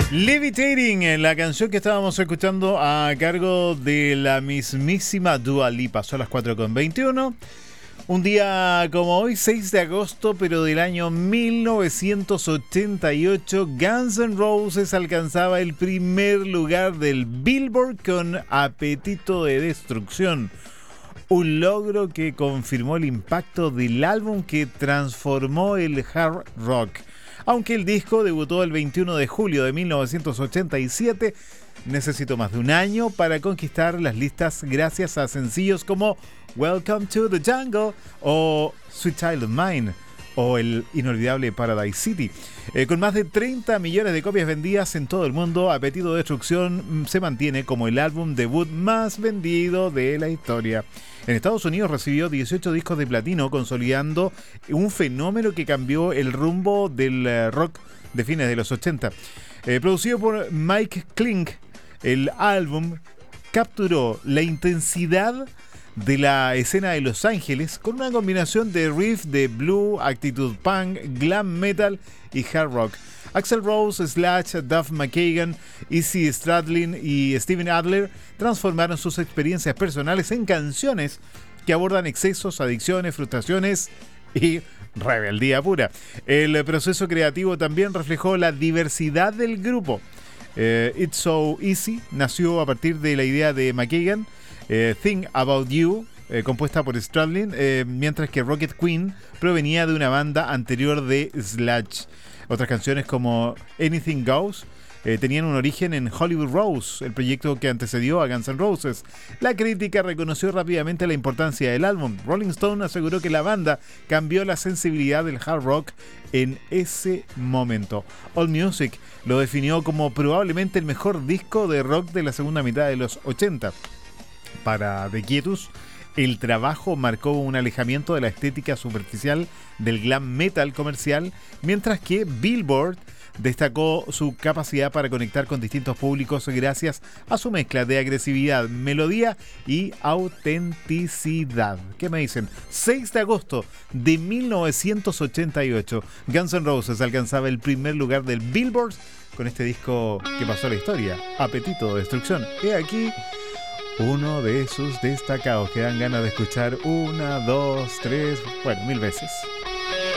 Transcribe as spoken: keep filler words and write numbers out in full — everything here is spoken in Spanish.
Levitating, la canción que estábamos escuchando a cargo de la mismísima Dua Lipa. Son las cuatro con veintiuno. Un día como hoy, seis de agosto, pero del año mil novecientos ochenta y ocho, Guns N' Roses alcanzaba el primer lugar del Billboard con Apetito de Destrucción. Un logro que confirmó el impacto del álbum que transformó el hard rock. Aunque el disco debutó el veintiuno de julio de mil novecientos ochenta y siete, necesitó más de un año para conquistar las listas gracias a sencillos como Welcome to the Jungle o Sweet Child of Mine o el inolvidable Paradise City. Eh, con más de treinta millones de copias vendidas en todo el mundo, Apetito de Destrucción se mantiene como el álbum debut más vendido de la historia. En Estados Unidos recibió dieciocho discos de platino, consolidando un fenómeno que cambió el rumbo del rock de fines de los ochenta. Eh, producido por Mike Klink, el álbum capturó la intensidad de la escena de Los Ángeles con una combinación de riff de blue, actitud punk, glam metal y hard rock. Axl Rose, Slash, Duff McKagan, Izzy Stradlin y Steven Adler transformaron sus experiencias personales en canciones que abordan excesos, adicciones, frustraciones y rebeldía pura. El proceso creativo también reflejó la diversidad del grupo. Eh, It's So Easy nació a partir de la idea de McKagan, eh, Think About You, eh, compuesta por Stradlin, eh, mientras que Rocket Queen provenía de una banda anterior de Slash. Otras canciones como Anything Goes eh, tenían un origen en Hollywood Rose, el proyecto que antecedió a Guns N' Roses. La crítica reconoció rápidamente la importancia del álbum. Rolling Stone aseguró que la banda cambió la sensibilidad del hard rock en ese momento. AllMusic lo definió como probablemente el mejor disco de rock de la segunda mitad de los ochenta. Para The Quietus, el trabajo marcó un alejamiento de la estética superficial del glam metal comercial, mientras que Billboard destacó su capacidad para conectar con distintos públicos gracias a su mezcla de agresividad, melodía y autenticidad. ¿Qué me dicen? seis de agosto de mil novecientos ochenta y ocho, Guns N' Roses alcanzaba el primer lugar del Billboard con este disco que pasó a la historia, Apetito de Destrucción. He aquí uno de sus destacados que dan ganas de escuchar una, dos, tres, bueno, mil veces.